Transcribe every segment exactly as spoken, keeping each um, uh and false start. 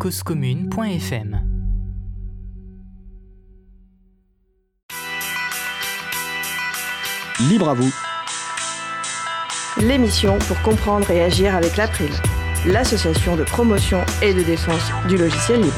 cause commune point f m. Libre à vous. L'émission pour comprendre et agir avec l'April, l'association de promotion et de défense du logiciel libre.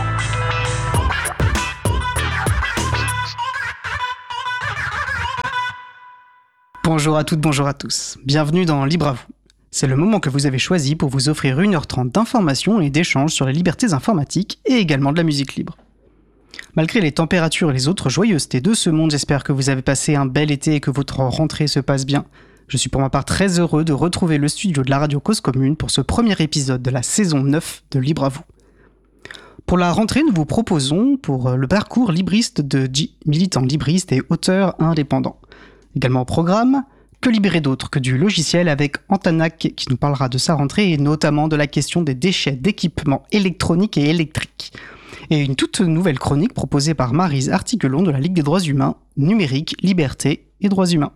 Bonjour à toutes, bonjour à tous. Bienvenue dans Libre à vous. C'est le moment que vous avez choisi pour vous offrir une heure trente d'informations et d'échanges sur les libertés informatiques et également de la musique libre. Malgré les températures et les autres joyeusetés de ce monde, j'espère que vous avez passé un bel été et que votre rentrée se passe bien. Je suis pour ma part très heureux de retrouver le studio de la radio Cause Commune pour ce premier épisode de la saison neuf de Libre à vous. Pour la rentrée, nous vous proposons pour le parcours libriste de G, militant libriste et auteur indépendant. Également au programme, que libérer d'autre que du logiciel avec Antanac qui nous parlera de sa rentrée et notamment de la question des déchets d'équipements électroniques et électriques. Et une toute nouvelle chronique proposée par Maryse Articulon de la Ligue des droits humains, numérique, liberté et droits humains.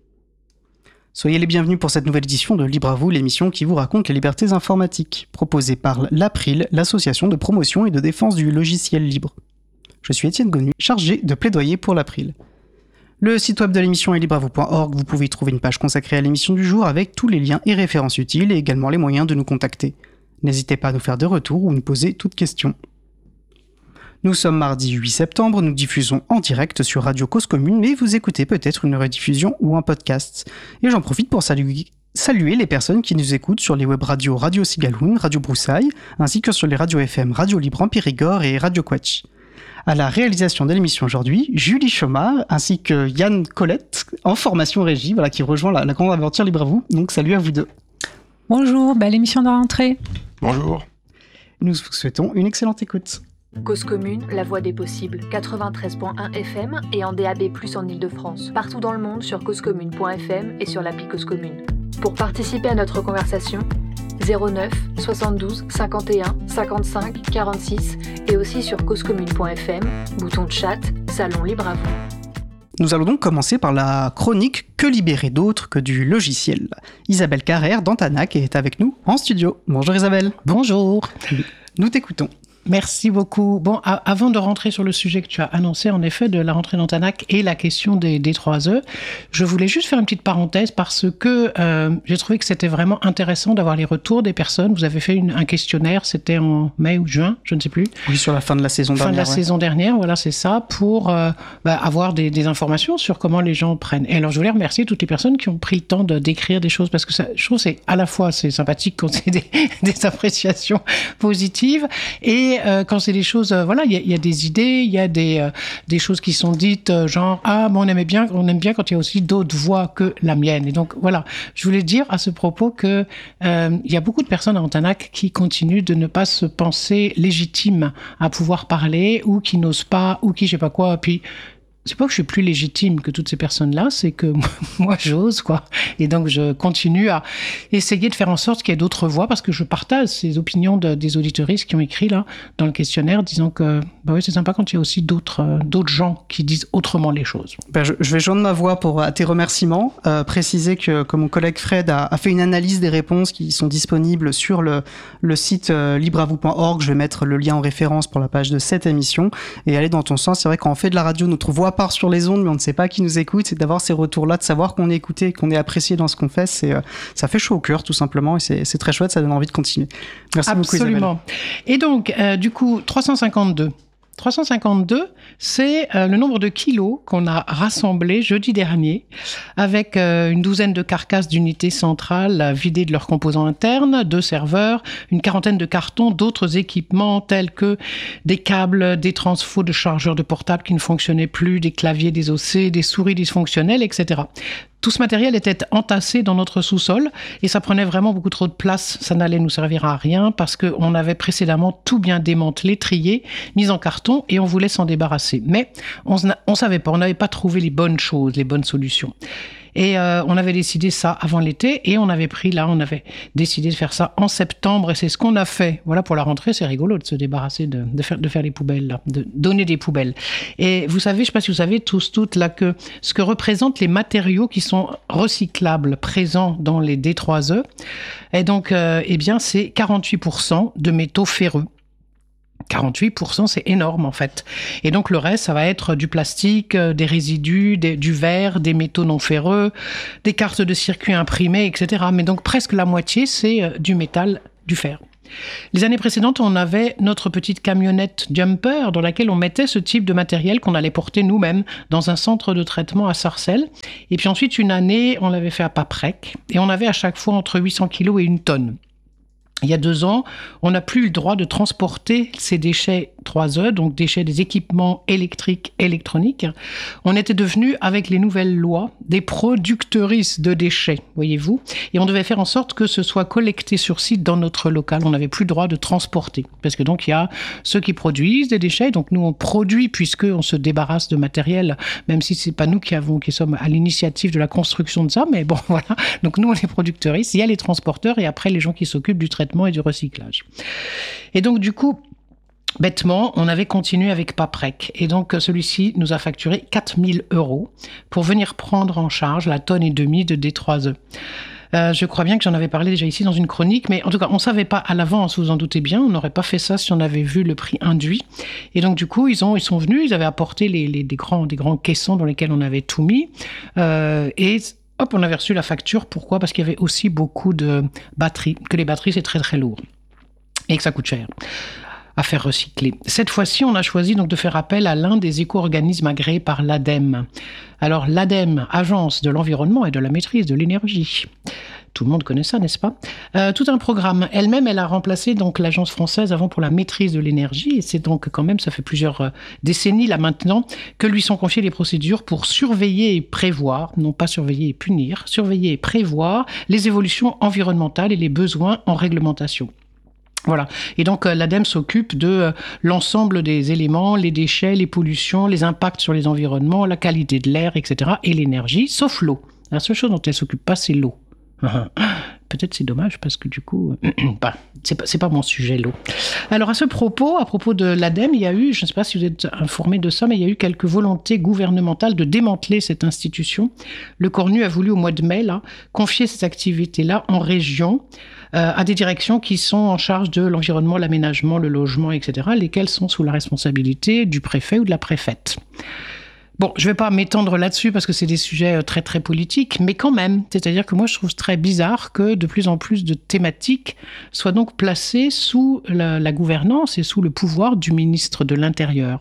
Soyez les bienvenus pour cette nouvelle édition de Libre à vous, l'émission qui vous raconte les libertés informatiques, proposée par l'April, l'association de promotion et de défense du logiciel libre. Je suis Étienne Gonu, chargé de plaidoyer pour l'April. Le site web de l'émission est libre à vous point org, vous pouvez y trouver une page consacrée à l'émission du jour avec tous les liens et références utiles et également les moyens de nous contacter. N'hésitez pas à nous faire des retours ou nous poser toutes questions. Nous sommes mardi huit septembre, nous diffusons en direct sur Radio Cause Commune, mais vous écoutez peut-être une rediffusion ou un podcast. Et j'en profite pour saluer, saluer les personnes qui nous écoutent sur les web radios Radio Cigaloun, Radio Broussailles, ainsi que sur les radios F M Radio Libre en Périgord et Radio Quatch. À la réalisation de l'émission aujourd'hui, Julie Chomard, ainsi que Yann Colette, en formation régie, voilà, qui rejoint la, la grande aventure Libre à vous. Donc salut à vous deux. Bonjour, bah, l'émission de rentrée. Bonjour. Nous vous souhaitons une excellente écoute. Cause commune, la voix des possibles, quatre-vingt-treize point un F M et en D A B plus, en Ile-de-France. Partout dans le monde sur cause commune point f m et sur l'appli Cause Commune. Pour participer à notre conversation, zéro neuf soixante-douze cinquante et un cinquante-cinq quarante-six et aussi sur cause commune point f m, bouton de chat, salon libre à vous. Nous allons donc commencer par la chronique Que libérer d'autre que du logiciel. Isabelle Carrère d'Antanac est avec nous en studio. Bonjour Isabelle. Bonjour. Nous t'écoutons. Merci beaucoup. Bon, a- avant de rentrer sur le sujet que tu as annoncé, en effet, de la rentrée d'Antanac et la question des, des trois E, je voulais juste faire une petite parenthèse parce que euh, j'ai trouvé que c'était vraiment intéressant d'avoir les retours des personnes. Vous avez fait une, un questionnaire, c'était en mai ou juin, je ne sais plus. Oui, sur la fin de la saison fin dernière. Fin de la ouais. saison dernière, voilà, c'est ça, pour euh, bah, avoir des, des informations sur comment les gens prennent. Et alors, je voulais remercier toutes les personnes qui ont pris le temps de, d'écrire des choses parce que ça, je trouve que c'est à la fois c'est sympathique quand c'est des, des appréciations positives et euh, quand c'est des choses, euh, voilà, il y, y a des idées, il y a des, euh, des choses qui sont dites, euh, genre, ah, bon, on aimait bien, on aime bien quand il y a aussi d'autres voix que la mienne. Et donc, voilà, je voulais dire à ce propos que euh, il y a beaucoup de personnes à Antanac qui continuent de ne pas se penser légitimes à pouvoir parler ou qui n'osent pas, ou qui, je sais pas quoi, puis c'est pas que je suis plus légitime que toutes ces personnes-là, c'est que moi, j'ose, quoi. Et donc, je continue à essayer de faire en sorte qu'il y ait d'autres voix, parce que je partage ces opinions de, des auditeuristes qui ont écrit, là, dans le questionnaire, disant que, bah oui, c'est sympa quand il y a aussi d'autres, euh, d'autres gens qui disent autrement les choses. Ben, je, je vais joindre ma voix pour, à tes remerciements, euh, préciser que, que mon collègue Fred a, a fait une analyse des réponses qui sont disponibles sur le, le site euh, libre à vous point org. Je vais mettre le lien en référence pour la page de cette émission et aller dans ton sens. C'est vrai qu'on fait de la radio, notre voix part sur les ondes, mais on ne sait pas qui nous écoute. C'est d'avoir ces retours-là, de savoir qu'on est écouté, qu'on est apprécié dans ce qu'on fait. C'est, euh, ça fait chaud au cœur, tout simplement, et c'est, c'est très chouette, ça donne envie de continuer. Merci Absolument. beaucoup, Isabelle. Absolument. Et donc, euh, du coup, trois cent cinquante-deux. trois cent cinquante-deux, c'est euh, le nombre de kilos qu'on a rassemblés jeudi dernier avec euh, une douzaine de carcasses d'unités centrales euh, vidées de leurs composants internes, deux serveurs, une quarantaine de cartons, d'autres équipements tels que des câbles, des transfos de chargeurs de portables qui ne fonctionnaient plus, des claviers désossés, des souris dysfonctionnelles, et cetera. Tout ce matériel était entassé dans notre sous-sol et ça prenait vraiment beaucoup trop de place. Ça n'allait nous servir à rien parce qu'on avait précédemment tout bien démantelé, trié, mis en carton et on voulait s'en débarrasser. Mais on ne savait pas, on n'avait pas trouvé les bonnes choses, les bonnes solutions. Et euh, on avait décidé ça avant l'été et on avait pris là, on avait décidé de faire ça en septembre et c'est ce qu'on a fait. Voilà, pour la rentrée, c'est rigolo de se débarrasser, de, de, faire, de faire les poubelles, là, de donner des poubelles. Et vous savez, je ne sais pas si vous savez tous, toutes, là, que ce que représentent les matériaux qui sont recyclables présents dans les D trois E, et donc, euh, eh bien, c'est quarante-huit pour cent de métaux ferreux. quarante-huit pour cent, c'est énorme en fait. Et donc le reste, ça va être du plastique, des résidus, des, du verre, des métaux non ferreux, des cartes de circuit imprimées, et cetera. Mais donc presque la moitié, c'est du métal, du fer. Les années précédentes, on avait notre petite camionnette Jumper dans laquelle on mettait ce type de matériel qu'on allait porter nous-mêmes dans un centre de traitement à Sarcelles. Et puis ensuite, une année, on l'avait fait à Paprec et on avait à chaque fois entre huit cents kilos et une tonne. Il y a deux ans, on n'a plus le droit de transporter ces déchets trois E, donc déchets des équipements électriques, électroniques. On était devenus, avec les nouvelles lois, des productrices de déchets, voyez-vous. Et on devait faire en sorte que ce soit collecté sur site dans notre local. On n'avait plus le droit de transporter. Parce que donc, il y a ceux qui produisent des déchets. Donc, nous, on produit puisqu'on se débarrasse de matériel, même si c'est pas nous qui avons, qui sommes à l'initiative de la construction de ça. Mais bon, voilà. Donc, nous, on est productrices. Il y a les transporteurs et après, les gens qui s'occupent du traitement et du recyclage. Et donc, du coup, bêtement, on avait continué avec Paprec. Et donc, celui-ci nous a facturé quatre mille euros pour venir prendre en charge la tonne et demie de D trois E. Euh, je crois bien que j'en avais parlé déjà ici dans une chronique, mais en tout cas, on ne savait pas à l'avance, vous en doutez bien, on n'aurait pas fait ça si on avait vu le prix induit. Et donc, du coup, ils, ont, ils sont venus, ils avaient apporté les, les, des, grands, des grands caissons dans lesquels on avait tout mis. Euh, et hop, on avait reçu la facture. Pourquoi ? Parce qu'il y avait aussi beaucoup de batteries, que les batteries, c'est très très lourd et que ça coûte cher à faire recycler. Cette fois-ci, on a choisi donc de faire appel à l'un des éco-organismes agréés par l'ADEME. Alors l'ADEME, Agence de l'environnement et de la maîtrise de l'énergie. Tout le monde connaît ça, n'est-ce pas ? euh, Tout un programme. Elle-même, elle a remplacé donc l'agence française avant pour la maîtrise de l'énergie. Et c'est donc quand même, ça fait plusieurs euh, décennies là maintenant, que lui sont confiées les procédures pour surveiller et prévoir, non pas surveiller et punir, surveiller et prévoir les évolutions environnementales et les besoins en réglementation. Voilà. Et donc, euh, l'ADEME s'occupe de euh, l'ensemble des éléments, les déchets, les pollutions, les impacts sur les environnements, la qualité de l'air, et cetera, et l'énergie, sauf l'eau. La seule chose dont elle s'occupe pas, c'est l'eau. Peut-être c'est dommage parce que du coup, bah, c'est pas, c'est pas mon sujet, l'eau. Alors à ce propos, à propos de l'ADEME, il y a eu, je ne sais pas si vous êtes informés de ça, mais il y a eu quelques volontés gouvernementales de démanteler cette institution. Le Cornu a voulu au mois de mai là, confier ces activités-là en région euh, à des directions qui sont en charge de l'environnement, l'aménagement, le logement, et cetera, lesquelles sont sous la responsabilité du préfet ou de la préfète. Bon, je ne vais pas m'étendre là-dessus parce que c'est des sujets très très politiques, mais quand même, c'est-à-dire que moi je trouve très bizarre que de plus en plus de thématiques soient donc placées sous la, la gouvernance et sous le pouvoir du ministre de l'Intérieur.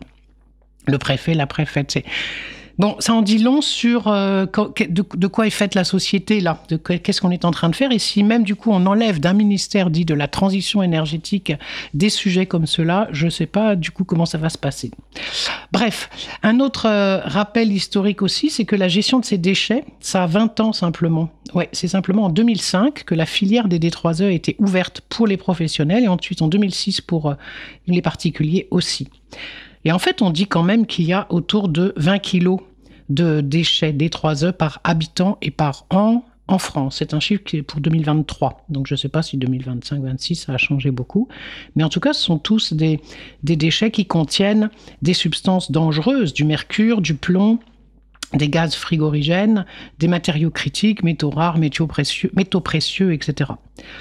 Le préfet, la préfète, c'est... Bon, ça en dit long sur euh, de, de quoi est faite la société, là, de qu'est-ce qu'on est en train de faire. Et si même, du coup, on enlève d'un ministère dit de la transition énergétique des sujets comme ceux-là, je ne sais pas, du coup, comment ça va se passer. Bref, un autre euh, rappel historique aussi, c'est que la gestion de ces déchets, ça a vingt ans simplement. Ouais, c'est simplement en deux mille cinq que la filière des D trois E a été ouverte pour les professionnels et ensuite en deux mille six pour euh, les particuliers aussi. Et en fait, on dit quand même qu'il y a autour de vingt kilos de déchets D trois E par habitant et par an en France. C'est un chiffre qui est pour deux mille vingt-trois. Donc, je ne sais pas si deux mille vingt-cinq vingt-six, ça a changé beaucoup. Mais en tout cas, ce sont tous des, des déchets qui contiennent des substances dangereuses, du mercure, du plomb, des gaz frigorigènes, des matériaux critiques, métaux rares, métaux précieux, métaux précieux, et cetera.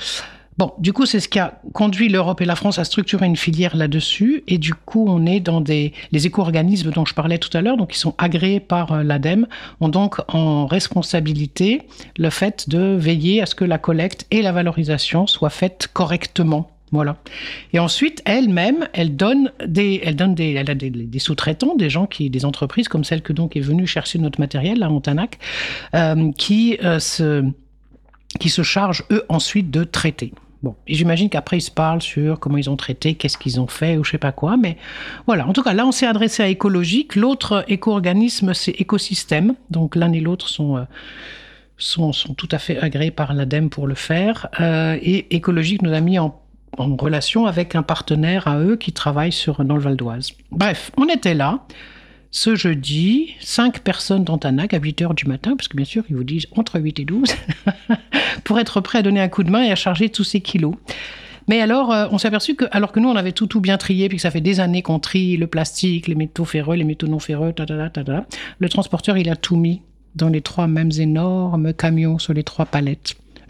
Bon, du coup, c'est ce qui a conduit l'Europe et la France à structurer une filière là-dessus. Et du coup, on est dans des... Les éco-organismes dont je parlais tout à l'heure, donc qui sont agréés par l'ADEME, ont donc en responsabilité le fait de veiller à ce que la collecte et la valorisation soient faites correctement. Voilà. Et ensuite, elle-même, elle donne des, elle donne des, elle a des, des sous-traitants, des gens qui, des entreprises comme celle que donc est venue chercher notre matériel, là, à Montanac, euh, qui euh, se... qui se chargent, eux, ensuite de traiter. Bon, et j'imagine qu'après, ils se parlent sur comment ils ont traité, qu'est-ce qu'ils ont fait, ou je sais pas quoi, mais voilà. En tout cas, là, on s'est adressé à Écologique. L'autre éco-organisme, c'est Écosystème. Donc, l'un et l'autre sont, euh, sont, sont tout à fait agréés par l'ADEME pour le faire. Euh, et Écologique nous a mis en, en relation avec un partenaire à eux qui travaille sur, dans le Val d'Oise. Bref, on était là. Ce jeudi, cinq personnes dans Tanac à huit heures du matin, parce que bien sûr, ils vous disent entre huit et douze, pour être prêts à donner un coup de main et à charger tous ces kilos. Mais alors, euh, on s'est aperçu que, alors que nous, on avait tout, tout bien trié, puis que ça fait des années qu'on trie le plastique, les métaux ferreux, les métaux non ferreux, ta, ta, ta, ta, ta, le transporteur, il a tout mis dans les trois mêmes énormes camions sur les trois palettes.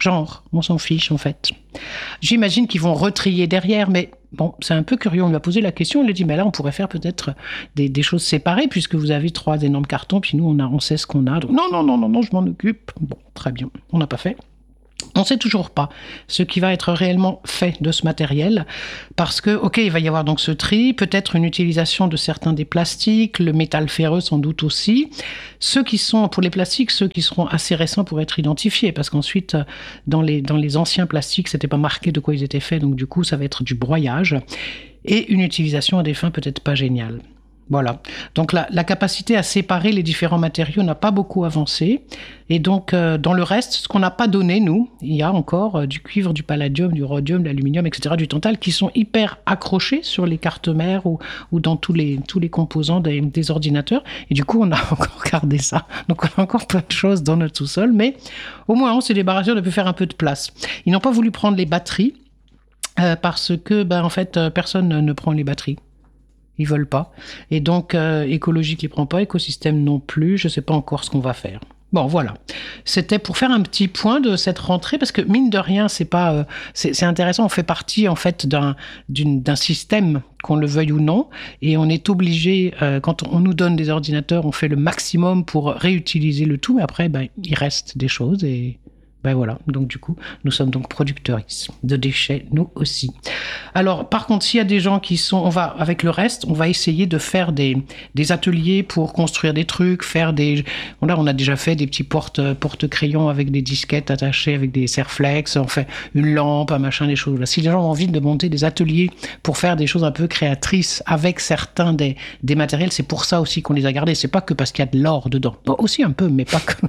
Genre, on s'en fiche en fait. J'imagine qu'ils vont retrier derrière, mais bon, c'est un peu curieux. On lui a posé la question, on lui a dit, mais là, on pourrait faire peut-être des, des choses séparées, puisque vous avez trois énormes cartons, puis nous, on, a, on sait ce qu'on a. Donc, non, non, non, non, non, je m'en occupe. Bon, très bien, on n'a pas fait. On ne sait toujours pas ce qui va être réellement fait de ce matériel, parce que, ok, il va y avoir donc ce tri, peut-être une utilisation de certains des plastiques, le métal ferreux sans doute aussi. Ceux qui sont, pour les plastiques, ceux qui seront assez récents pour être identifiés, parce qu'ensuite, dans les, dans les anciens plastiques, c'était pas marqué de quoi ils étaient faits, donc du coup, ça va être du broyage, et une utilisation à des fins peut-être pas géniales. Voilà. Donc la, la capacité à séparer les différents matériaux n'a pas beaucoup avancé. Et donc, euh, dans le reste, ce qu'on n'a pas donné, nous, il y a encore euh, du cuivre, du palladium, du rhodium, de l'aluminium, et cetera, du tantal, qui sont hyper accrochés sur les cartes mères ou, ou dans tous les, tous les composants des, des ordinateurs. Et du coup, on a encore gardé ça. Donc, on a encore plein de choses dans notre sous-sol. Mais au moins, on s'est débarrassé, on a pu faire un peu de place. Ils n'ont pas voulu prendre les batteries euh, parce que, ben, en fait, euh, personne ne prend les batteries. Ils veulent pas. Et donc, euh, écologique les prend pas, écosystème non plus. Je sais pas encore ce qu'on va faire. Bon, voilà. C'était pour faire un petit point de cette rentrée, parce que mine de rien, c'est pas, euh, c'est, c'est intéressant. On fait partie en fait d'un, d'une, d'un système, qu'on le veuille ou non, et on est obligé, euh, quand on nous donne des ordinateurs, on fait le maximum pour réutiliser le tout, mais après, ben, il reste des choses et ben voilà, donc du coup, nous sommes donc producteurs de déchets, nous aussi. Alors, par contre, s'il y a des gens qui sont, on va, avec le reste, on va essayer de faire des, des ateliers pour construire des trucs, faire des, là, on a déjà fait des petits porte, porte-crayons avec des disquettes attachées avec des serflex, on fait une lampe, un machin, des choses là. Si les gens ont envie de monter des ateliers pour faire des choses un peu créatrices avec certains des, des matériels, c'est pour ça aussi qu'on les a gardés. C'est pas que parce qu'il y a de l'or dedans. Bon, aussi un peu, mais pas que.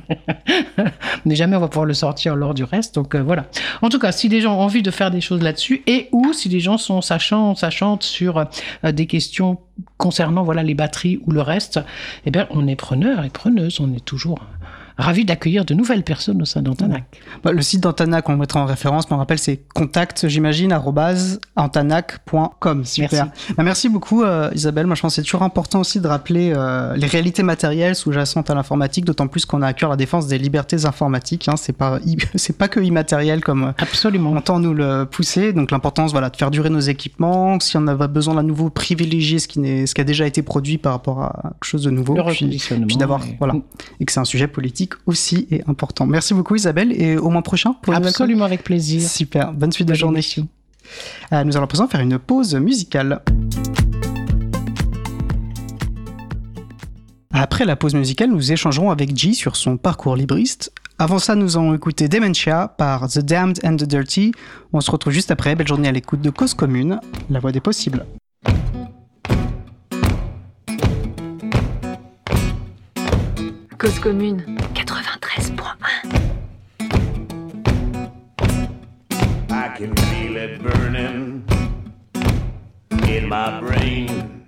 Mais jamais on va pouvoir le sortir lors du reste, donc euh, voilà. En tout cas, si des gens ont envie de faire des choses là-dessus, et ou si des gens sont sachants, sachantes sur euh, des questions concernant voilà les batteries ou le reste, eh bien, on est preneurs et preneuses, on est toujours ravis d'accueillir de nouvelles personnes au sein d'Antanac. Bah, le site d'Antanac, on le mettra en référence, mais on rappelle, c'est contact, j'imagine, arobase antanac point com. Super. Merci, bah, merci beaucoup, euh, Isabelle. Moi, je pense que c'est toujours important aussi de rappeler euh, les réalités matérielles sous-jacentes à l'informatique, d'autant plus qu'on a à cœur la défense des libertés informatiques. Hein, c'est pas, c'est pas que immatériel comme Absolument. On entend nous le pousser. Donc, l'importance, voilà, de faire durer nos équipements. Si on a besoin d'un nouveau, privilégier ce qui n'est, ce qui a déjà été produit par rapport à quelque chose de nouveau. Le puis, reconditionnement. Puis d'avoir, et... voilà, et que c'est un sujet politique aussi et important. Merci beaucoup Isabelle et au mois prochain pour Absolument, avec plaisir. Super, bonne suite de journée. Euh, nous allons présent faire une pause musicale. Après la pause musicale, nous échangerons avec G sur son parcours libriste. Avant ça, nous allons écouter Dementia par The Damned and the Dirty. On se retrouve juste après. Belle journée à l'écoute de Cause Commune, la voix des possibles. Cause Commune quatre-vingt-treize point un. I can feel it burning in my brain.